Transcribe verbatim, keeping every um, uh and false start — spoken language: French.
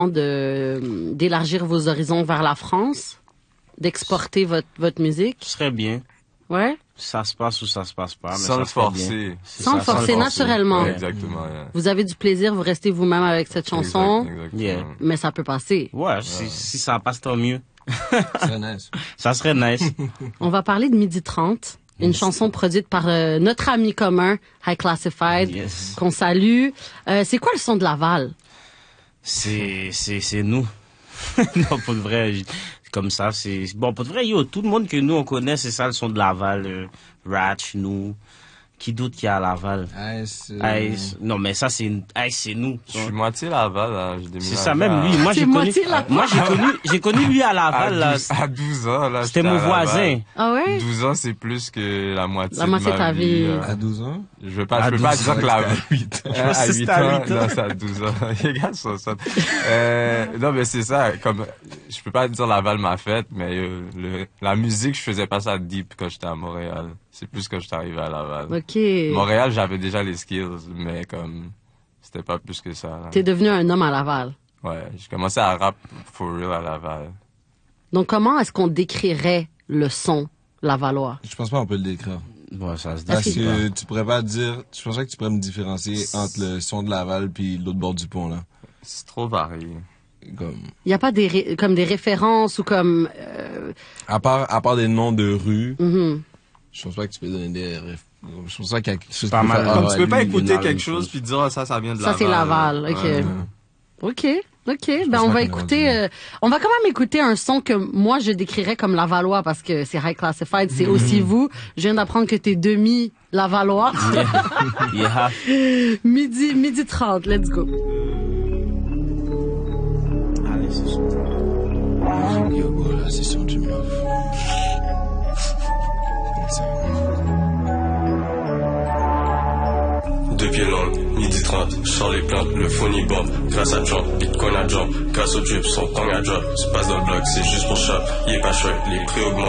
de d'élargir vos horizons vers la France, d'exporter votre votre musique? Ce serait bien. Ouais. Ça se passe ou ça se passe pas. Mais sans ça le forcer. Sans le forcer, naturellement. Ouais, exactement. Yeah. Vous avez du plaisir, vous restez vous-même avec cette chanson. Exact, exactement. Yeah. Mais ça peut passer. Ouais, si, si ça passe, tant mieux. C'est nice. Ça serait nice. On va parler de Midi trente, une Yes. chanson produite par euh, notre ami commun, High Classified, Yes. qu'on salue. Euh, c'est quoi le son de Laval? C'est, c'est, c'est nous. Non, pour de vrai, j- comme ça, c'est, bon, pour de vrai, yo, tout le monde que nous, on connaît, c'est ça, le son de Laval, euh, Ratch, nous. Qui doute qu'il y a à Laval? Ice. euh, Ice. Non, mais ça, c'est, Ice, c'est nous. Je suis moitié Laval, là. J'ai déménagé C'est ça, même lui. à- Moi, C'est j'ai connu, moitié Laval. moi, j'ai connu, j'ai connu lui à Laval, à là. douze, à douze ans, là. C'était j'étais mon à Laval. voisin. Ah ouais? douze ans, c'est plus que la moitié La moitié de de ma ta vie. euh. À douze ans? Je veux pas, À je veux pas douze dire ans, que la... À huit ans. Euh, à C'est huit à ans, huit ans. non, c'est à douze ans. Regarde ça, ça. Euh, non, mais c'est ça, comme, je peux pas dire Laval m'a fait, mais euh, le, la musique, je faisais pas ça deep quand j'étais à Montréal. C'est plus quand j'étais arrivé à Laval. OK. Montréal, j'avais déjà les skills, mais comme, c'était pas plus que ça. là. T'es devenu un homme à Laval. Ouais, j'ai commencé à rap for real à Laval. Donc, comment est-ce qu'on décrirait le son lavallois? Je pense pas qu'on peut le décrire. Bon, ça se Parce dit que tu pourrais pas dire, je pensais que tu pourrais me différencier entre le son de Laval puis l'autre bord du pont, là. C'est trop varié. Comme, Il n'y a pas des ré- comme des références ou comme... euh, à part, à part des noms de rues, mhm. je pense pas que tu peux donner des réf- je pense pas qu'il y a quelque chose Pas qui peut mal. faire, Comme ah, tu peux lui, pas il écouter vient de la quelque même chose puis dire, ah, ça, ça vient de Ça, Laval. c'est Laval, ok. Ouais. OK. OK. Ben, on pas va qu'on écouter, va euh, on va quand même écouter un son que moi, je décrirais comme lavallois parce que c'est High Classified, c'est aussi vous. Je viens d'apprendre que t'es demi lavallois. Yeah. midi, midi trente, let's go. Allez, c'est ça. Yo, bro, là, c'est sur Jimmy Off. Deux pieds longs, midi trente, je sors les plantes, le phony bomb, grâce à Trump, Bitcoin à jump, grâce au drip, son tongue à drop, se passe dans le bloc, c'est juste pour shop, il est pas chouette, les prix augmentent.